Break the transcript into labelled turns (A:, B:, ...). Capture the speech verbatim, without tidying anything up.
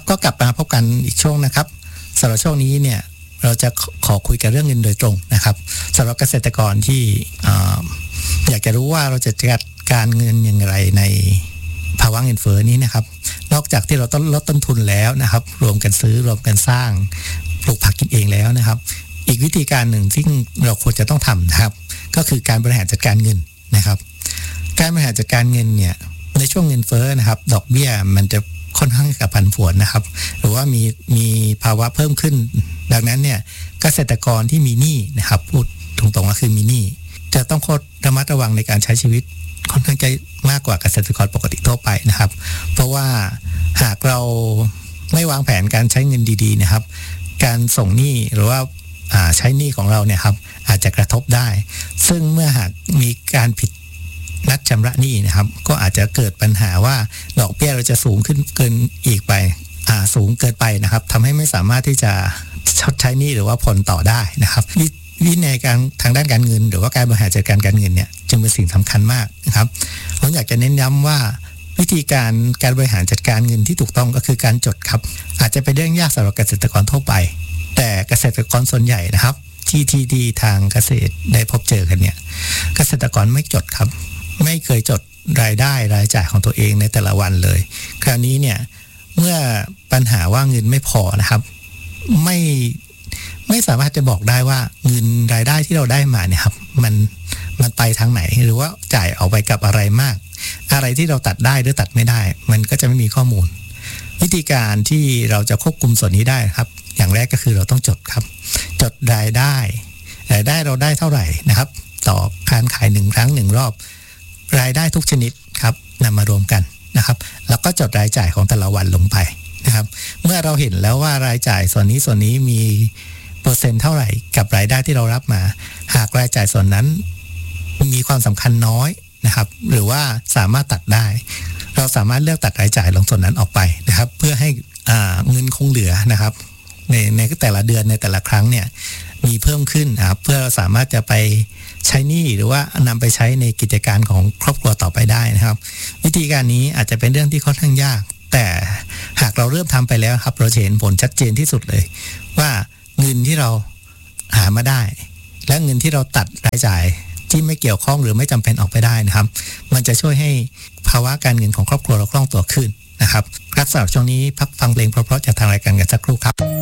A: ก็กลับมาพบกันอีกช่วงนะครับสำหรับช่วงนี้เนี่ยเราจะขอคุยกันเรื่องเงินโดยตรงนะครับสำหรับเกษตรกรที่อยากจะรู้ว่าเราจะจัดการเงินอย่างไรในภาวะเงินเฟ้อนี้นะครับนอกจากที่เราต้องลดต้นทุนแล้วนะครับรวมกันซื้อรวมกันสร้างปลูกผักกินเองแล้วนะครับอีกวิธีการหนึ่งที่เราควรจะต้องทำนะครับก็คือการบริหารจัดการเงินนะครับการบริหารจัดการเงินเนี่ยในช่วงเงินเฟ้อนะครับดอกเบี้ยมันจะค่อนข้างกับผันผวนนะครับหรือว่ามีมีภาวะเพิ่มขึ้นดังนั้นเนี่ยเกษตรกรที่มีหนี้นะครับพูดตรงๆก็คือมีหนี้จะต้องโคตรระมัดระวังในการใช้ชีวิตค่อนข้างจะมากกว่าเกษตรกรปกติทั่วไปนะครับเพราะว่าหากเราไม่วางแผนการใช้เงินดีๆนะครับการส่งหนี้หรือว่าใช้หนี้ของเราเนี่ยครับอาจจะกระทบได้ซึ่งเมื่อหากมีการผิดนัดชำระหนี้นะครับก็อาจจะเกิดปัญหาว่าดอกเบี้ยเราจะสูงขึ้นเกินอีกไปอ่าสูงเกินไปนะครับทำให้ไม่สามารถที่จะชดใช้หนี้หรือว่าผ่อนต่อได้นะครับวินัยการทางด้านการเงินหรือว่าการบริหารจัดการการเงินเนี่ยจึงเป็นสิ่งสำคัญมากนะครับผมอยากจะเน้นย้ำว่าวิธีการการบริหารจัดการเงินที่ถูกต้องก็คือการจดครับอาจจะเป็นเรื่องยากสำหรับเกษตรกรทั่วไปแต่เกษตรกรส่วนใหญ่นะครับที่ที่ดีทางเกษตรได้พบเจอกันเนี่ยเกษตรกรไม่จดครับไม่เคยจดรายได้รายจ่ายของตัวเองในแต่ละวันเลยคราวนี้เนี่ยเมื่อปัญหาว่าเงินไม่พอนะครับไม่ไม่สามารถจะบอกได้ว่าเงินรายได้ที่เราได้มาเนี่ยครับมันมันไปทางไหนหรือว่าจ่ายออกไปกับอะไรมากอะไรที่เราตัดได้หรือตัดไม่ได้มันก็จะไม่มีข้อมูลวิธีการที่เราจะควบคุมส่วนนี้ได้ครับอย่างแรกก็คือเราต้องจดครับจดรายได้รายได้เราได้เท่าไหร่นะครับต่อการขายหนึ่งครั้งหนึ่งรอบรายได้ทุกชนิดครับนำมารวมกันนะครับแล้วก็จดรายจ่ายของแต่ละวันลงไปนะครับเมื่อเราเห็นแล้วว่ารายจ่ายส่วนนี้ส่วนนี้มีเปอร์เซ็นต์เท่าไหร่กับรายได้ที่เรารับมาหากรายจ่ายส่วนนั้นมีความสำคัญน้อยนะครับหรือว่าสามารถตัดได้เราสามารถเลือกตัดรายจ่ายลงส่วนนั้นออกไปนะครับเพื่อให้อ่าเงินคงเหลือนะครับในในแต่ละเดือนในแต่ละครั้งเนี่ยมีเพิ่มขึ้นนะครับเพื่อเราสามารถจะไปใช้หนี้หรือว่านำไปใช้ในกิจการของครอบครัวต่อไปได้นะครับวิธีการนี้อาจจะเป็นเรื่องที่ค่อนข้างยากแต่หากเราเริ่มทำไปแล้วครับเราจะเห็นผลชัดเจนที่สุดเลยว่าเงินที่เราหามาได้และเงินที่เราตัดรายจ่ายที่ไม่เกี่ยวข้องหรือไม่จำเป็นออกไปได้นะครับมันจะช่วยให้ภาวะการเงินของครอบครัวเราคล่องตัวขึ้นนะครับครับสำหรับช่วงนี้พักฟังเพลงเพราะๆจากทางรายการกันสักครู่ครับ